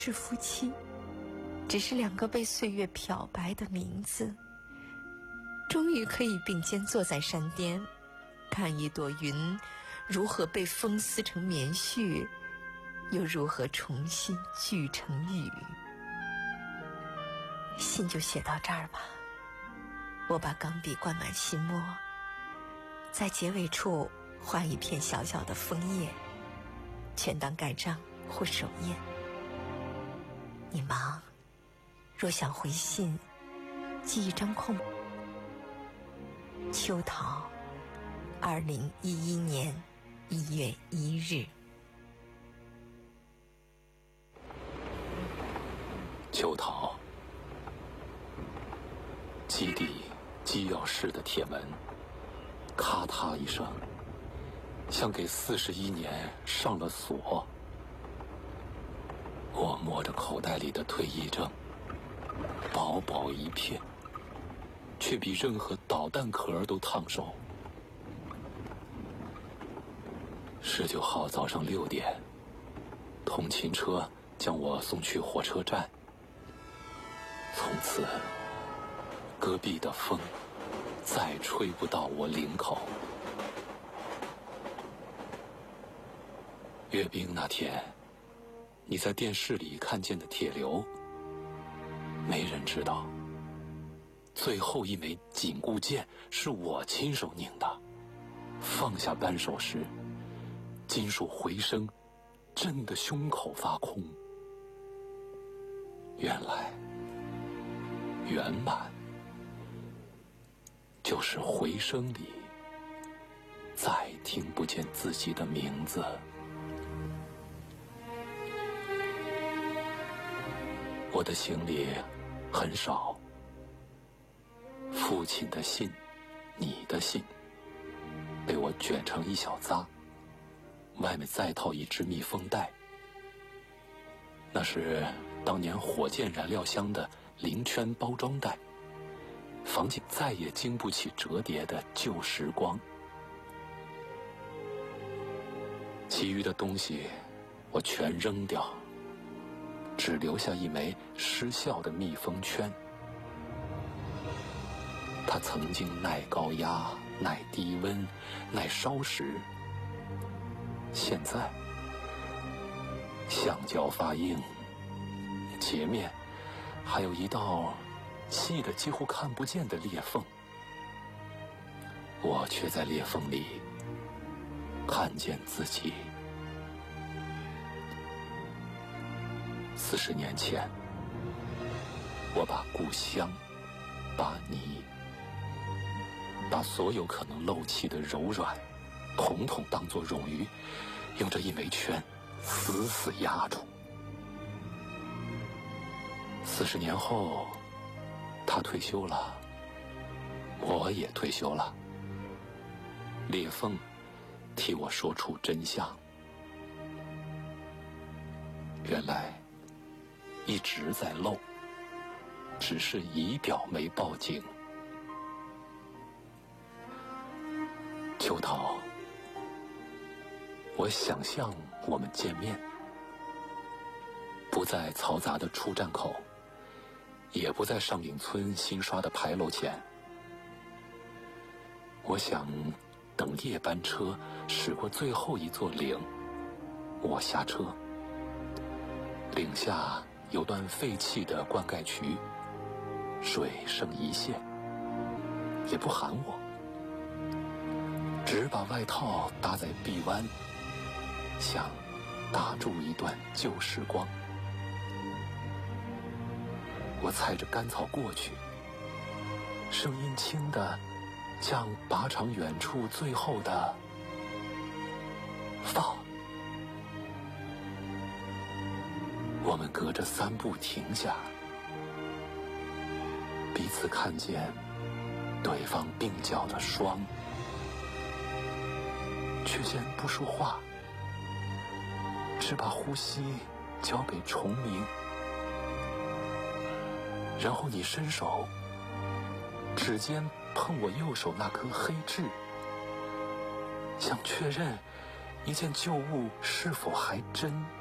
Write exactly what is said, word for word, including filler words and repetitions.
是夫妻，只是两个被岁月漂白的名字，终于可以并肩坐在山巅，看一朵云如何被风撕成棉絮，又如何重新聚成雨。信就写到这儿吧，我把钢笔灌满心墨，在结尾处画一片小小的枫叶，全当盖章或手印。你忙，若想回信，记一张空。秋桃，二零一一年一月一日。 秋桃，基地机要室的铁门，咔嗒一声，像给四十一年上了锁。我摸着口袋里的退役证，薄薄一片，却比任何导弹壳都烫手。十九号早上六点，通勤车将我送去火车站。从此，戈壁的风再吹不到我领口。阅兵那天，你在电视里看见的铁流，没人知道，最后一枚紧固键是我亲手拧的。放下扳手时，金属回声震得胸口发空。原来，圆满就是回声里再听不见自己的名字。我的行李很少，父亲的信，你的信，被我卷成一小扎，外面再套一只密封袋。那是当年火箭燃料箱的零圈包装袋，房间再也经不起折叠的旧时光。其余的东西我全扔掉，只留下一枚失效的密封圈。它曾经耐高压、耐低温、耐烧蚀，现在橡胶发硬，截面还有一道细的几乎看不见的裂缝，我却在裂缝里看见自己。四十年前，我把故乡，把你，把所有可能漏气的柔软，统统当作冗余，用这一枚圈死死压住。四十年后，他退休了，我也退休了。裂缝替我说出真相。原来一直在漏，只是仪表没报警。秋桃，我想象我们见面，不在嘈杂的出站口，也不在上岭村新刷的牌楼前。我想等夜班车驶过最后一座岭，我下车，岭下有段废弃的灌溉渠，水剩一线，也不喊我，只把外套搭在臂弯，想打住一段旧时光。我踩着干草过去，声音轻的像靶场远处最后的放。我们隔着三步停下，彼此看见对方鬓角的霜，却先不说话，只把呼吸交给虫鸣。然后你伸手，指尖碰我右手那颗黑痣，想确认一件旧物是否还真。